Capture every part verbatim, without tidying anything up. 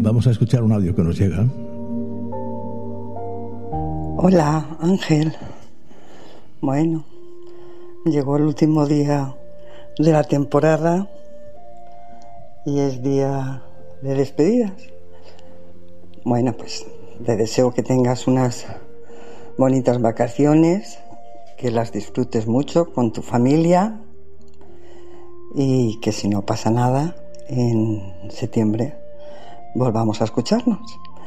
Vamos a escuchar un audio que nos llega. Hola, Ángel. Bueno, llegó el último día de la temporada y es día de despedidas. Bueno, pues te deseo que tengas unas bonitas vacaciones, que las disfrutes mucho con tu familia y que si no pasa nada, en septiembre volvamos a escucharnos.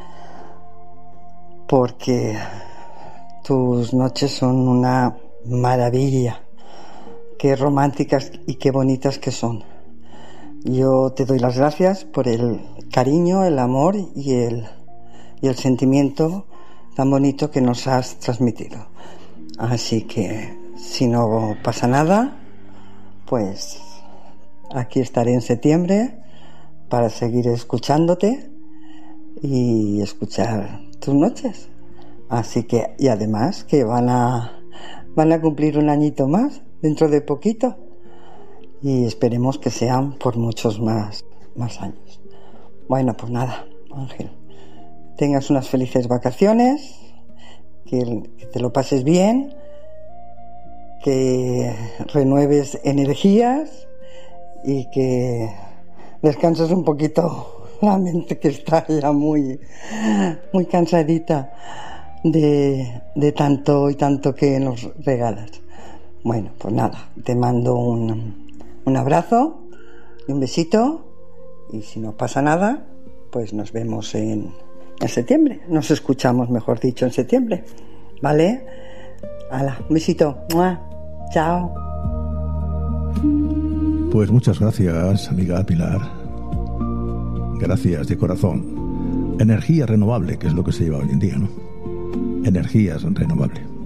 Porque tus noches son una maravilla. Qué románticas y qué bonitas que son. Yo te doy las gracias por el cariño, el amor y el, y el sentimiento tan bonito que nos has transmitido. Así que si no pasa nada, pues aquí estaré en septiembre para seguir escuchándote y escuchar tus noches. Así que, y además que van a van a cumplir un añito más dentro de poquito y esperemos que sean por muchos más más años. Bueno, pues nada, Ángel, tengas unas felices vacaciones, que, que te lo pases bien, que renueves energías y que descanses un poquito la mente, que está ya muy muy cansadita de, de tanto y tanto que nos regalas. Bueno, pues nada, te mando un, un abrazo y un besito, y si no pasa nada, pues nos vemos en, en septiembre, nos escuchamos, mejor dicho, en septiembre, ¿vale? Hala, un besito. ¡Mua! Chao. Pues muchas gracias, amiga Pilar. Gracias de corazón. Energía renovable, que es lo que se lleva hoy en día, ¿no? Energías renovables.